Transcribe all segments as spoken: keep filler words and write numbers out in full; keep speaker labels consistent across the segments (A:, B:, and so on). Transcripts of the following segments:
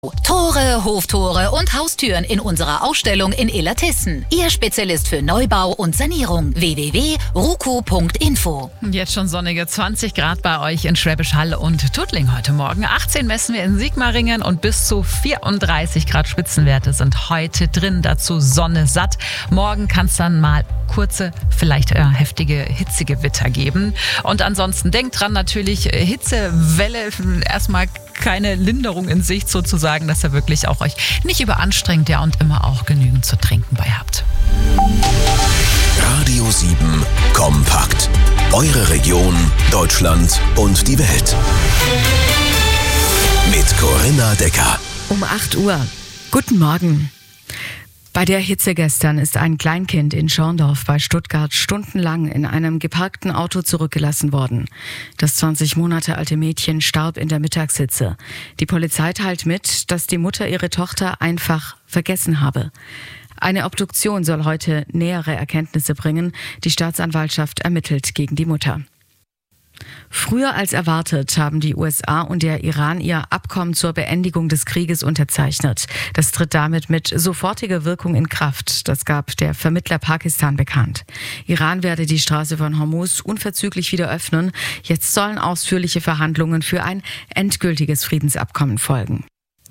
A: Tore, Hoftore und Haustüren in unserer Ausstellung in Illertissen. Ihr Spezialist für Neubau und Sanierung. w w w punkt ruko punkt info.
B: Jetzt schon sonnige zwanzig Grad bei euch in Schwäbisch Hall und Tuttling heute Morgen. achtzehn messen wir in Sigmaringen und bis zu vierunddreißig Grad Spitzenwerte sind heute drin. Dazu Sonne satt. Morgen kann es dann mal kurze, vielleicht äh, heftige, hitzige Witter geben. Und ansonsten denkt dran, natürlich Hitzewelle, erstmal keine Linderung in Sicht sozusagen, dass ihr wirklich auch euch nicht überanstrengt, ja, und immer auch genügend zu trinken bei habt.
C: Radio sieben Kompakt. Eure Region, Deutschland und die Welt. Mit Corinna Decker.
D: Um acht Uhr. Guten Morgen. Bei der Hitze gestern ist ein Kleinkind in Schorndorf bei Stuttgart stundenlang in einem geparkten Auto zurückgelassen worden. Das zwanzig Monate alte Mädchen starb in der Mittagshitze. Die Polizei teilt mit, dass die Mutter ihre Tochter einfach vergessen habe. Eine Obduktion soll heute nähere Erkenntnisse bringen. Die Staatsanwaltschaft ermittelt gegen die Mutter. Früher als erwartet haben die U S A und der Iran ihr Abkommen zur Beendigung des Krieges unterzeichnet. Das tritt damit mit sofortiger Wirkung in Kraft. Das gab der Vermittler Pakistan bekannt. Iran werde die Straße von Hormuz unverzüglich wieder öffnen. Jetzt sollen ausführliche Verhandlungen für ein endgültiges Friedensabkommen folgen.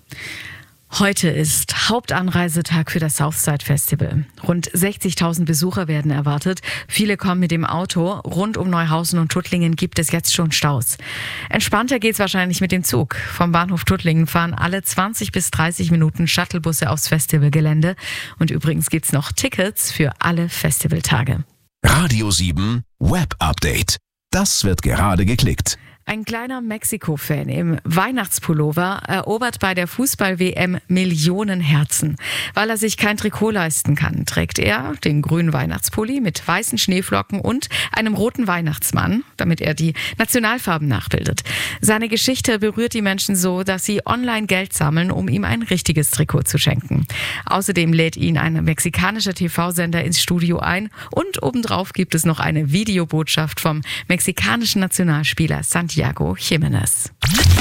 D: Heute ist Hauptanreisetag für das Southside Festival. Rund sechzigtausend Besucher werden erwartet. Viele kommen mit dem Auto. Rund um Neuhausen und Tuttlingen gibt es jetzt schon Staus. Entspannter geht's wahrscheinlich mit dem Zug. Vom Bahnhof Tuttlingen fahren alle zwanzig bis dreißig Minuten Shuttlebusse aufs Festivalgelände. Und übrigens gibt's noch Tickets für alle Festivaltage.
C: Radio sieben Web Update. Das wird gerade geklickt.
D: Ein kleiner Mexiko-Fan im Weihnachtspullover erobert bei der Fußball-W M Millionen Herzen. Weil er sich kein Trikot leisten kann, trägt er den grünen Weihnachtspulli mit weißen Schneeflocken und einem roten Weihnachtsmann, damit er die Nationalfarben nachbildet. Seine Geschichte berührt die Menschen so, dass sie online Geld sammeln, um ihm ein richtiges Trikot zu schenken. Außerdem lädt ihn ein mexikanischer T V-Sender ins Studio ein und obendrauf gibt es noch eine Videobotschaft vom mexikanischen Nationalspieler Santiago Jiménez.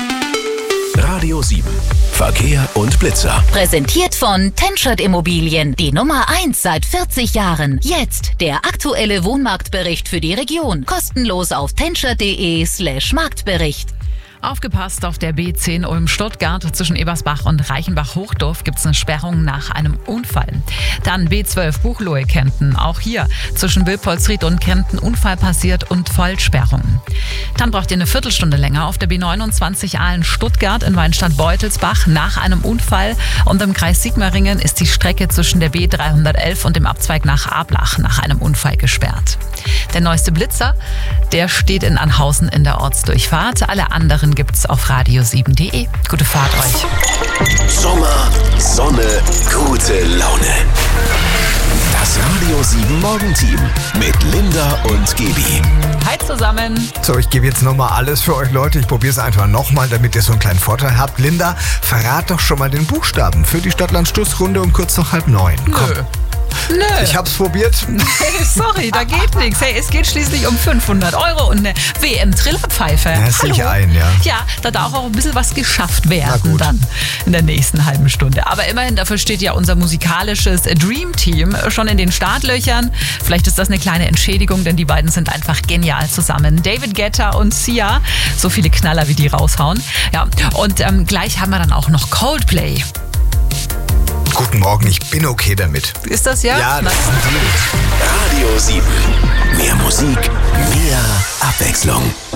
C: Radio sieben Verkehr und Blitzer.
A: Präsentiert von Tenschert Immobilien, die Nummer eins seit vierzig Jahren. Jetzt der aktuelle Wohnmarktbericht für die Region. Kostenlos auf tenschert punkt de slash Marktbericht.
B: Aufgepasst, auf der B zehn Ulm-Stuttgart zwischen Ebersbach und Reichenbach-Hochdorf gibt es eine Sperrung nach einem Unfall. Dann B zwölf Buchloe-Kempten. Auch hier zwischen Wilpolsried und Kempten Unfall passiert und Vollsperrung. Dann braucht ihr eine Viertelstunde länger auf der B neunundzwanzig Aalen-Stuttgart in Weinstadt-Beutelsbach nach einem Unfall. Und im Kreis Sigmaringen ist die Strecke zwischen der B dreihundertelf und dem Abzweig nach Ablach nach einem Unfall gesperrt. Der neueste Blitzer, der steht in Anhausen in der Ortsdurchfahrt. Alle anderen gibt's auf radio sieben punkt de. Gute Fahrt euch.
C: Sommer, Sonne, gute Laune. Das Radio sieben Morgenteam mit Linda und Gebi.
B: Hi zusammen.
E: So, ich gebe jetzt nochmal alles für euch, Leute. Ich probiere es einfach nochmal, damit ihr so einen kleinen Vorteil habt. Linda, verrat doch schon mal den Buchstaben für die Stadtland-Stuss-Runde um kurz nach halb neun. Komm.
B: Nö. Nö.
E: Ich hab's probiert.
B: Hey, sorry, da geht nichts. Hey, es geht schließlich um fünfhundert Euro und eine W M-Trillerpfeife.
E: Ja, sehe ich ein, ja.
B: Ja, da darf auch ein bisschen was geschafft werden
E: Na gut.
B: dann in der nächsten halben Stunde. Aber immerhin, dafür steht ja unser musikalisches Dream Team schon in den Startlöchern. Vielleicht ist das eine kleine Entschädigung, denn die beiden sind einfach genial zusammen. David Guetta und Sia, so viele Knaller, wie die raushauen. Ja, und ähm, gleich haben wir dann auch noch Coldplay.
E: Guten Morgen, ich bin okay damit.
B: Ist das ja?
E: Ja, das ist ein Deal.
C: Radio sieben. Mehr Musik, mehr Abwechslung.